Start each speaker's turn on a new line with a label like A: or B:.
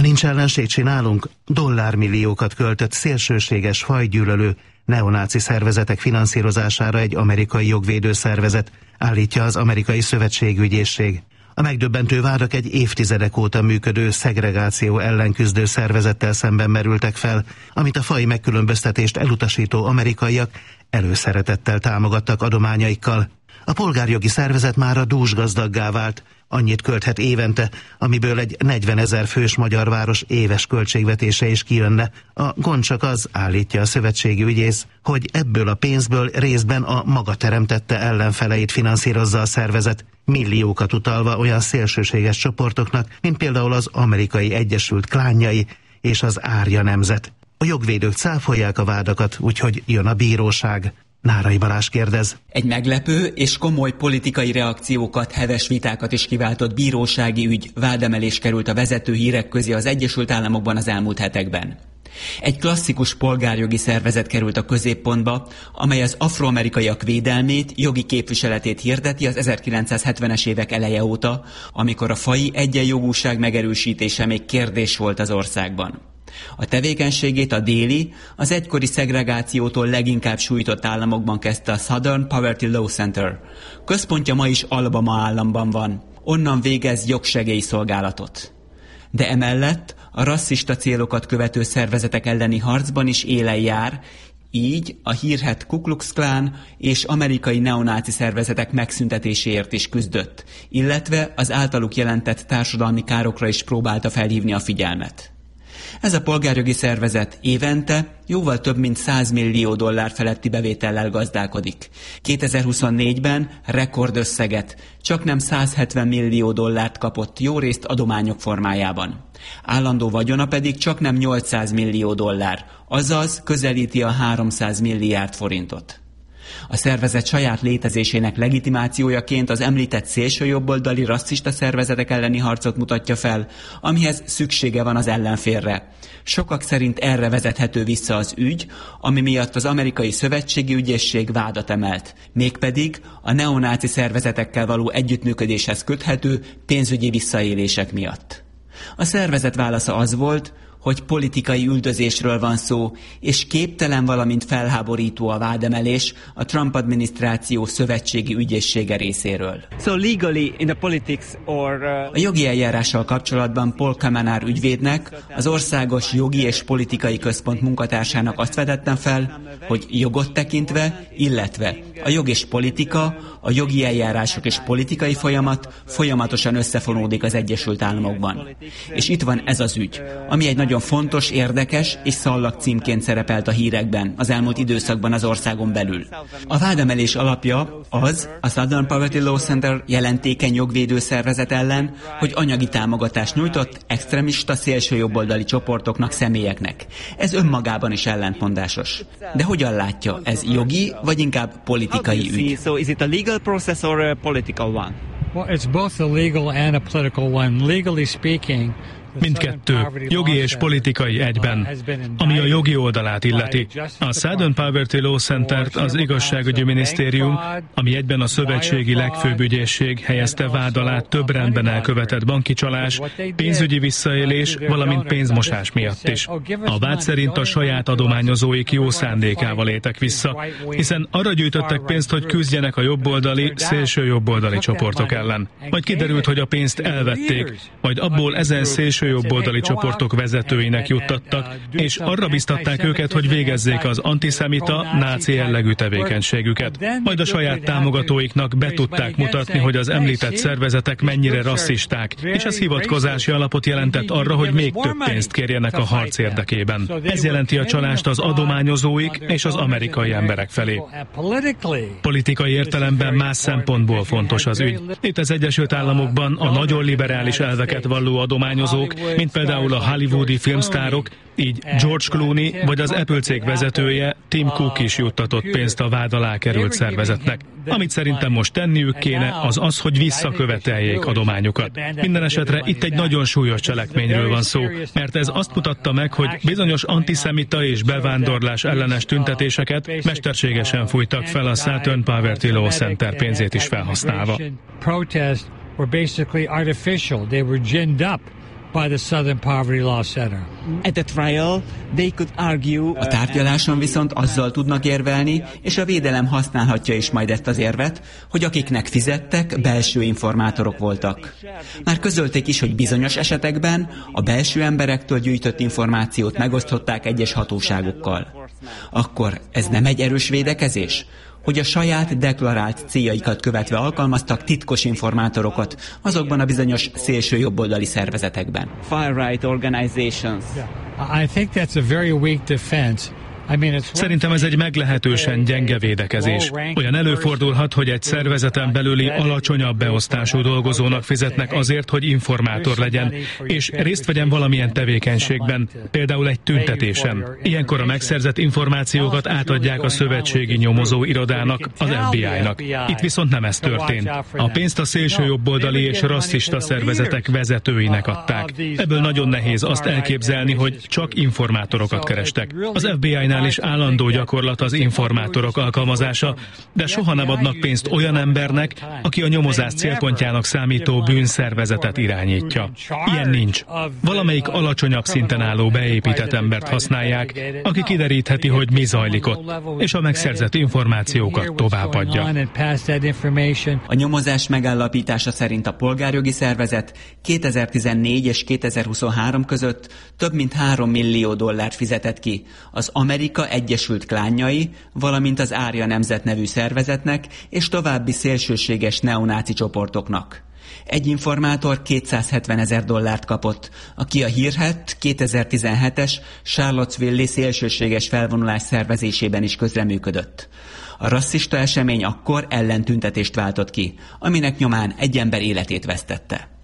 A: nincs ellenség csinálunk, dollármilliókat költött szélsőséges, fajgyűlölő, neonáci szervezetek finanszírozására egy amerikai jogvédő szervezet, állítja az amerikai szövetségügyészség. A megdöbbentő vádak egy évtizedek óta működő szegregáció ellen küzdő szervezettel szemben merültek fel, amit a faji megkülönböztetést elutasító amerikaiak előszeretettel támogattak adományaikkal. A polgárjogi szervezet mára dúsgazdaggá vált, annyit költhet évente, amiből egy 40 000 fős magyar város éves költségvetése is kijönne. A gond csak az, állítja a szövetségi ügyész, hogy ebből a pénzből részben a maga teremtette ellenfeleit finanszírozza a szervezet, milliókat utalva olyan szélsőséges csoportoknak, mint például az Amerikai Egyesült Klánjai és az Árja Nemzet. A jogvédők cáfolják a vádakat, úgyhogy jön a bíróság. Nárai Balázs kérdez.
B: Egy meglepő és komoly politikai reakciókat, heves vitákat is kiváltott bírósági ügy, vádemelés került a vezető hírek közé az Egyesült Államokban az elmúlt hetekben. Egy klasszikus polgárjogi szervezet került a középpontba, amely az afroamerikaiak védelmét, jogi képviseletét hirdeti az 1970-es évek eleje óta, amikor a faji egyenjogúság megerősítése még kérdés volt az országban. A tevékenységét a déli, az egykori szegregációtól leginkább sújtott államokban kezdte a Southern Poverty Law Center. Központja ma is Alabama államban van. Onnan végez jogsegélyszolgálatot. De emellett a rasszista célokat követő szervezetek elleni harcban is élen jár, így a hírhedt Ku Klux Klan és amerikai neonáci szervezetek megszüntetéséért is küzdött, illetve az általuk jelentett társadalmi károkra is próbálta felhívni a figyelmet. Ez a polgárjogi szervezet évente jóval több mint $100 millió feletti bevétellel gazdálkodik. 2024-ben rekordösszeget, csaknem $170 millió kapott, jórészt adományok formájában. Állandó vagyona pedig csaknem $800 millió, azaz közelíti a 300 milliárd forintot. A szervezet saját létezésének legitimációjaként az említett szélsőjobboldali rasszista szervezetek elleni harcot mutatja fel, amihez szüksége van az ellenfélre. Sokak szerint erre vezethető vissza az ügy, ami miatt az amerikai szövetségi ügyészség vádat emelt, mégpedig a neonáci szervezetekkel való együttműködéshez köthető pénzügyi visszaélések miatt. A szervezet válasza az volt, hogy politikai üldözésről van szó, és képtelen, valamint felháborító a vádemelés a Trump adminisztráció szövetségi ügyészsége részéről. A jogi eljárással kapcsolatban Paul Kamenár ügyvédnek, az Országos Jogi és Politikai Központ munkatársának azt vetettem fel, hogy jogot tekintve, illetve a jog és politika, a jogi eljárások és politikai folyamat folyamatosan összefonódik az Egyesült Államokban. És itt van ez az ügy, ami egy nagyon fontos, érdekes és szallagcímként szerepelt a hírekben az elmúlt időszakban az országon belül. A vádemelés alapja az, a Southern Poverty Law Center jelentékeny jogvédő szervezet ellen, hogy anyagi támogatást nyújtott extremista szélsőjobboldali csoportoknak, személyeknek. Ez önmagában is ellentmondásos. De hogyan látja, ez jogi vagy inkább politikai ügy?
C: So is it a legal process or a political one?
D: Well, it's both a legal and a political one. Legally speaking,
E: mindkettő, jogi és politikai egyben, ami a jogi oldalát illeti. A Southern Poverty Law Centert az igazságügyi minisztérium, ami egyben a szövetségi legfőbb ügyészség helyezte vád alá több rendben elkövetett banki csalás, pénzügyi visszaélés, valamint pénzmosás miatt is. A vád szerint a saját adományozóik jó szándékával éltek vissza, hiszen arra gyűjtöttek pénzt, hogy küzdjenek a jobboldali, szélső jobboldali csoportok ellen. Majd kiderült, hogy a pénzt elvették, majd abból ezen szélsőjobboldali csoportok vezetőinek juttattak, és arra biztatták őket, hogy végezzék az antiszemita, náci jellegű tevékenységüket. Majd a saját támogatóiknak be tudták mutatni, hogy az említett szervezetek mennyire rasszisták, és ez hivatkozási alapot jelentett arra, hogy még több pénzt kérjenek a harc érdekében. Ez jelenti a csalást az adományozóik és az amerikai emberek felé. Politikai értelemben más szempontból fontos az ügy. Itt az Egyesült Államokban a nagyon liberális elveket valló adományozók, mint például a hollywoodi filmsztárok, így George Clooney vagy az Apple cég vezetője, Tim Cook is juttatott pénzt a vád alá került szervezetnek. Amit szerintem most tenniük kéne, az az, hogy visszaköveteljék adományukat. Minden esetre itt egy nagyon súlyos cselekményről van szó, mert ez azt mutatta meg, hogy bizonyos antiszemita és bevándorlás ellenes tüntetéseket mesterségesen fújtak fel a Southern Poverty Law Center pénzét is felhasználva.
D: by the Southern Poverty Law Center.
C: At the trial, they could argue.
B: A tárgyaláson viszont azzal tudnak érvelni, és a védelem használhatja is majd ezt az érvet, hogy akiknek fizettek, belső informátorok voltak. Már közölték is, hogy bizonyos esetekben a belső emberektől gyűjtött információt megosztották egyes hatóságokkal. Akkor ez nem egy erős védekezés? Hogy a saját deklarált céljaikat követve alkalmaztak titkos informátorokat azokban a bizonyos szélső jobboldali szervezetekben.
C: Far-right organizations.
D: I think that's a very weak defense.
E: Szerintem ez egy meglehetősen gyenge védekezés. Olyan előfordulhat, hogy egy szervezeten belüli alacsonyabb beosztású dolgozónak fizetnek azért, hogy informátor legyen, és részt vegyen valamilyen tevékenységben, például egy tüntetésen. Ilyenkor a megszerzett információkat átadják a szövetségi nyomozó irodának, az FBI-nak. Itt viszont nem ez történt. A pénzt a szélsőjobboldali és rasszista szervezetek vezetőinek adták. Ebből nagyon nehéz azt elképzelni, hogy csak informátorokat kerestek. Az FBI-nál is állandó gyakorlat az informátorok alkalmazása, de soha nem adnak pénzt olyan embernek, aki a nyomozás célpontjának számító bűnszervezetet irányítja. Ilyen nincs. Valamelyik alacsonyabb szinten álló beépített embert használják, aki kiderítheti, hogy mi zajlik ott, és a megszerzett információkat továbbadja.
B: A nyomozás megállapítása szerint a polgárjogi szervezet 2014 és 2023 között több mint $3 millió fizetett ki az Amerika Egyesült Klánjai, valamint az Árja Nemzet nevű szervezetnek és további szélsőséges neonáci csoportoknak. Egy informátor $270,000 kapott, aki a hírhedt 2017-es Charlottesville-i szélsőséges felvonulás szervezésében is közreműködött. A rasszista esemény akkor ellentüntetést váltott ki, aminek nyomán egy ember életét vesztette.